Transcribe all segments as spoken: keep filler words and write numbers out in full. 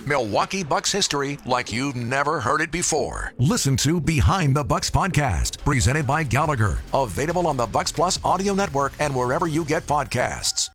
Milwaukee Bucks history like you've never heard it before. Listen to Behind the Bucks podcast, presented by Gallagher. Available on the Bucks Plus audio network and wherever you get podcasts.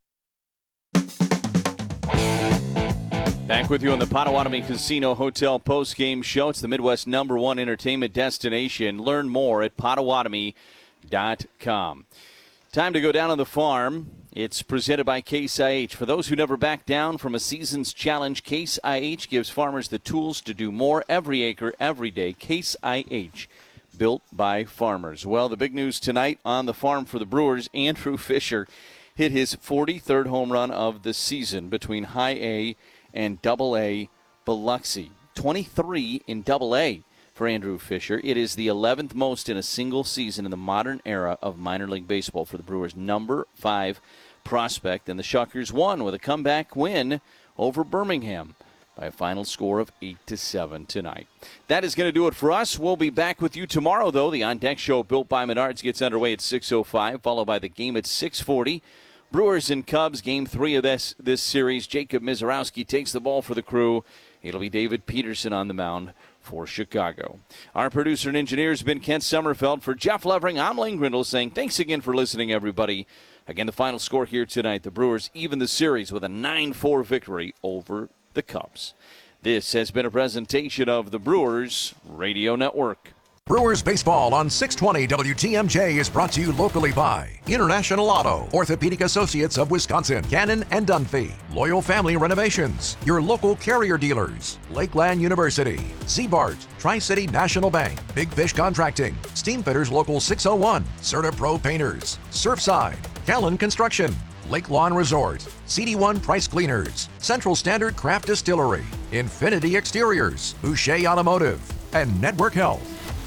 Back with you on the Potawatomi Casino Hotel post-game show. It's the Midwest number one entertainment destination. Learn more at potawatomi dot com. Time to go down on the farm. It's presented by Case I H. For those who never back down from a season's challenge, Case I H gives farmers the tools to do more every acre, every day. Case I H, built by farmers. Well, the big news tonight on the farm for the Brewers, Andrew Fisher hit his forty-third home run of the season between High A and Double A Biloxi. twenty-three in Double A for Andrew Fisher. It is the eleventh most in a single season in the modern era of minor league baseball for the Brewers' number five prospect. And the Shuckers won with a comeback win over Birmingham by a final score of eight to seven tonight. That is going to do it for us. We'll be back with you tomorrow, though. The On Deck Show built by Menards gets underway at six oh five, followed by the game at six forty. Brewers and Cubs, game three of this this series. Jacob Mizorowski takes the ball for the Crew. It'll be David Peterson on the mound for Chicago. Our producer and engineer has been Kent Sommerfeld. For Jeff Levering, I'm Lane Grindle saying thanks again for listening, everybody. Again, the final score here tonight, the Brewers even the series with a nine four victory over the Cubs. This has been a presentation of the Brewers Radio Network. Brewers baseball on six twenty W T M J is brought to you locally by International Auto, Orthopedic Associates of Wisconsin, Cannon and Dunphy, Loyal Family Renovations, your local Carrier dealers, Lakeland University, Z-Bart, Tri-City National Bank, Big Fish Contracting, Steamfitters Local six oh one, Certa Pro Painters, Surfside, Callan Construction, Lake Lawn Resort, C D one Price Cleaners, Central Standard Craft Distillery, Infinity Exteriors, Boucher Automotive, and Network Health.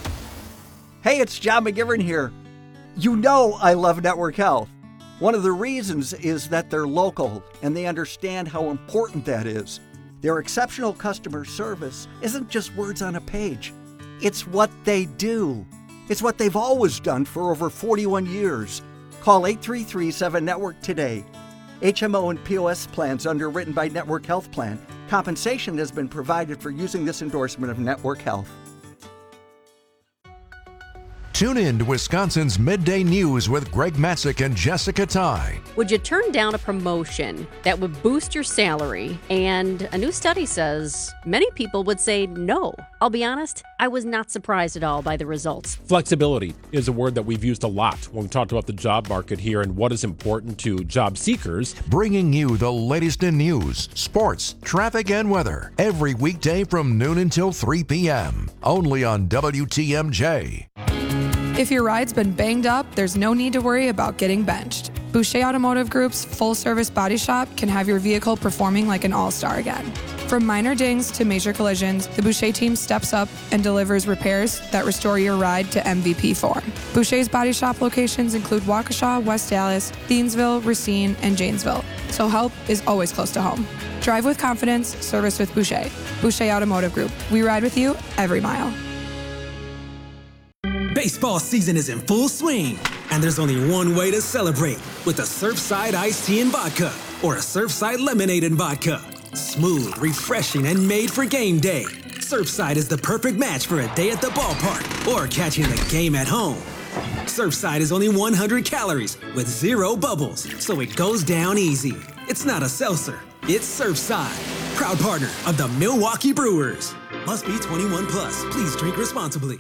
Hey, it's John McGivern here. You know I love Network Health. One of the reasons is that they're local and they understand how important that is. Their exceptional customer service isn't just words on a page. It's what they do. It's what they've always done for over forty-one years. Call eight three three seven network today. H M O and P O S plans underwritten by Network Health Plan. Compensation has been provided for using this endorsement of Network Health. Tune in to Wisconsin's Midday News with Greg Matzik and Jessica Ty. Would you turn down a promotion that would boost your salary? And a new study says many people would say no. I'll be honest, I was not surprised at all by the results. Flexibility is a word that we've used a lot when we talked about the job market here and what is important to job seekers. Bringing you the latest in news, sports, traffic, and weather every weekday from noon until three p.m. Only on W T M J. If your ride's been banged up, there's no need to worry about getting benched. Boucher Automotive Group's full-service body shop can have your vehicle performing like an all-star again. From minor dings to major collisions, the Boucher team steps up and delivers repairs that restore your ride to M V P form. Boucher's body shop locations include Waukesha, West Dallas, Thiensville, Racine, and Janesville, so help is always close to home. Drive with confidence, service with Boucher. Boucher Automotive Group. We ride with you every mile. Baseball season is in full swing, and there's only one way to celebrate, with a Surfside iced tea and vodka or a Surfside lemonade and vodka. Smooth, refreshing, and made for game day. Surfside is the perfect match for a day at the ballpark or catching the game at home. Surfside is only one hundred calories with zero bubbles, so it goes down easy. It's not a seltzer, it's Surfside. Proud partner of the Milwaukee Brewers. Must be twenty-one plus. Please drink responsibly.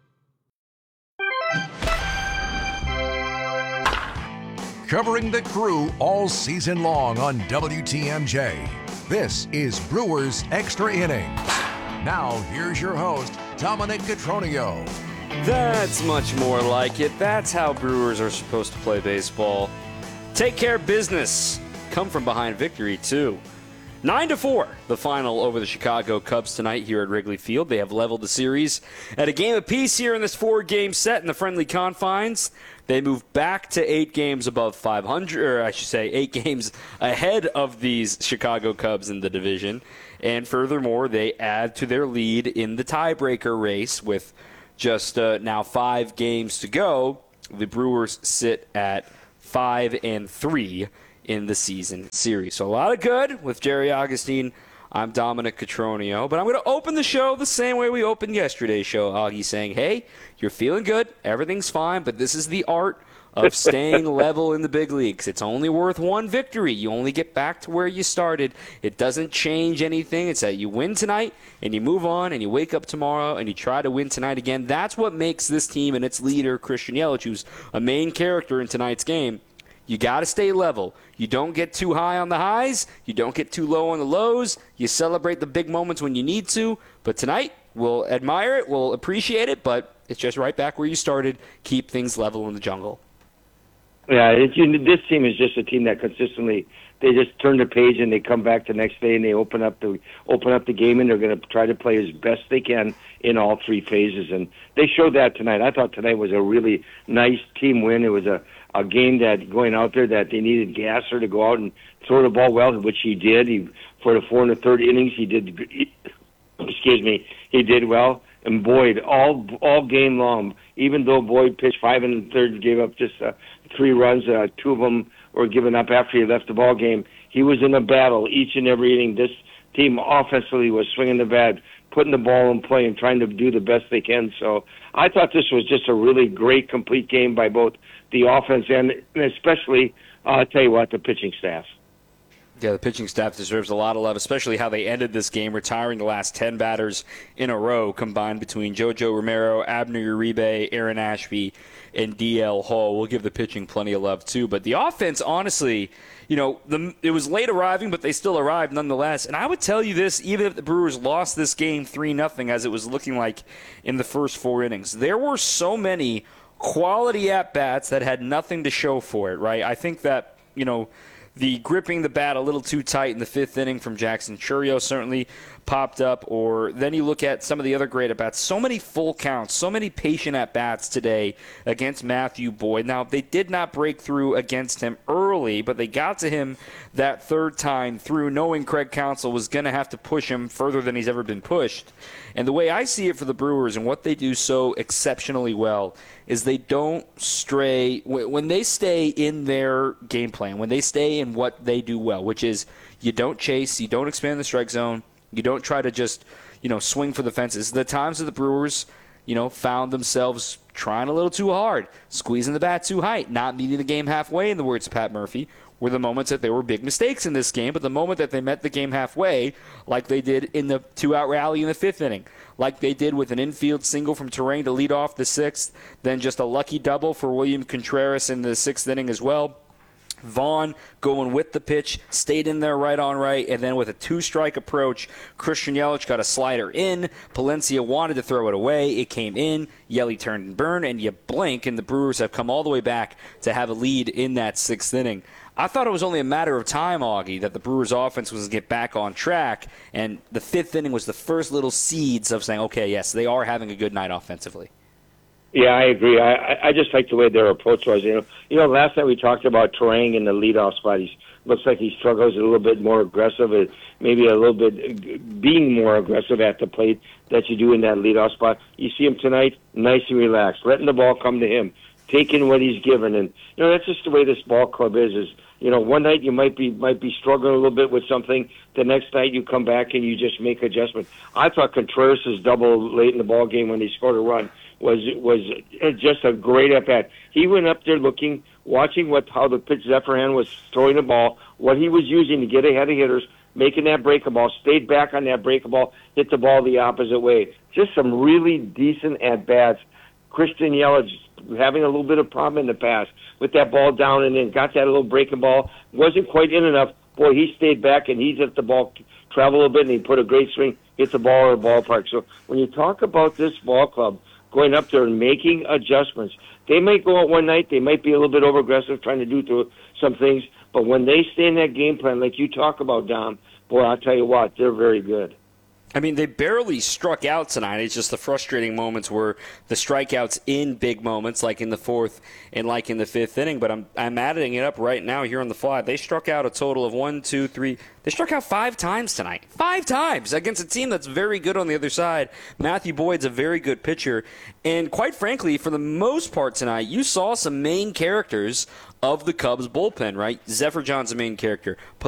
Covering the Crew all season long on W T M J. This is Brewers Extra Innings. Now, here's your host, Dominic Cotroneo. That's much more like it. That's how Brewers are supposed to play baseball. Take care of business. Come from behind victory, too. nine to four, the final over the Chicago Cubs tonight here at Wrigley Field. They have leveled the series at a game apiece here in this four-game set in the friendly confines. They move back to eight games above five hundred, or I should say eight games ahead of these Chicago Cubs in the division. And furthermore, they add to their lead in the tiebreaker race with just uh, now five games to go. The Brewers sit at five and three in the season series. So a lot of good with Jerry Augustine I'm Dominic Cotroneo, but I'm going to open the show the same way we opened yesterday's show, Augie, saying, hey, you're feeling good, everything's fine, but this is the art of staying level in the big leagues. It's only worth one victory. You only get back to where you started. It doesn't change anything. It's that you win tonight, and you move on, and you wake up tomorrow, and you try to win tonight again. That's what makes this team and its leader, Christian Yelich, who's a main character in tonight's game. You got to stay level. You don't get too high on the highs. You don't get too low on the lows. You celebrate the big moments when you need to. But tonight, we'll admire it. We'll appreciate it. But it's just right back where you started. Keep things level in the jungle. Yeah, it, you, this team is just a team that consistently they just turn the page and they come back the next day and they open up the open up the game and they're going to try to play as best they can in all three phases. And they showed that tonight. I thought tonight was a really nice team win. It was a a game that going out there that they needed Gasser to go out and throw the ball well, which he did. He for the four and the third innings, he did. He, excuse me, he did well. And Boyd all all game long, even though Boyd pitched five and the third, gave up just uh, three runs. Uh, two of them were given up after he left the ball game. He was in a battle each and every inning. This team offensively was swinging the bat, putting the ball in play, and trying to do the best they can. So I thought this was just a really great, complete game by both the offense and especially, uh, I'll tell you what, the pitching staff. Yeah, the pitching staff deserves a lot of love, especially how they ended this game, retiring the last ten batters in a row combined between JoJo Romero, Abner Uribe, Aaron Ashby, and D L Hall. We'll give the pitching plenty of love, too. But the offense, honestly, you know, the, it was late arriving, but they still arrived nonetheless. And I would tell you this, even if the Brewers lost this game three nothing, as it was looking like in the first four innings, there were so many quality at-bats that had nothing to show for it, right? I think that, you know, the gripping the bat a little too tight in the fifth inning from Jackson Chourio certainly popped up. Or then you look at some of the other great at-bats. So many full counts, so many patient at-bats today against Matthew Boyd. Now, they did not break through against him early, but they got to him that third time through, knowing Craig Counsell was going to have to push him further than he's ever been pushed. And the way I see it for the Brewers and what they do so exceptionally well is they don't stray. When they stay in their game plan, when they stay in what they do well, which is you don't chase, you don't expand the strike zone, you don't try to just, you know, swing for the fences. The times that the Brewers, you know, found themselves trying a little too hard, squeezing the bat too high, not meeting the game halfway, in the words of Pat Murphy, were the moments that there were big mistakes in this game. But the moment that they met the game halfway, like they did in the two-out rally in the fifth inning, like they did with an infield single from Terrain to lead off the sixth, then just a lucky double for William Contreras in the sixth inning as well. Vaughn going with the pitch, stayed in there right on right, and then with a two-strike approach, Christian Yelich got a slider in. Palencia wanted to throw it away. It came in. Yelly turned and burned, and you blink, and the Brewers have come all the way back to have a lead in that sixth inning. I thought it was only a matter of time, Augie, that the Brewers' offense was going to get back on track, and the fifth inning was the first little seeds of saying, okay, yes, they are having a good night offensively. Yeah, I agree. I I just like the way their approach was. You know, you know. Last night we talked about Terang in the leadoff spot. He looks like he struggles a little bit more aggressive, maybe a little bit being more aggressive at the plate that you do in that leadoff spot. You see him tonight, nice and relaxed, letting the ball come to him, taking what he's given, and you know that's just the way this ball club is. Is you know, one night you might be might be struggling a little bit with something. The next night you come back and you just make adjustment. I thought Contreras' double late in the ball game when he scored a run was was just a great at bat. He went up there looking, watching what how the pitch Zephyrhan was throwing the ball, what he was using to get ahead of hitters, making that breaking ball, stayed back on that breaking ball, hit the ball the opposite way. Just some really decent at bats. Christian Yelich having a little bit of problem in the past with that ball down and then got that little breaking ball, wasn't quite in enough. Boy, he stayed back and he's let the ball travel a little bit and he put a great swing, hit the ball in the ballpark. So when you talk about this ball club going up there and making adjustments, they might go out one night, they might be a little bit over aggressive trying to do to some things, but when they stay in that game plan like you talk about, Dom, boy, I'll tell you what, they're very good. I mean, they barely struck out tonight. It's just the frustrating moments were the strikeouts in big moments, like in the fourth and like in the fifth inning. But I'm I'm adding it up right now here on the fly. They struck out a total of one, two, three. They struck out five times tonight. Five times against a team that's very good on the other side. Matthew Boyd's a very good pitcher. And quite frankly, for the most part tonight, you saw some main characters of the Cubs bullpen, right? Zephyr John's a main character.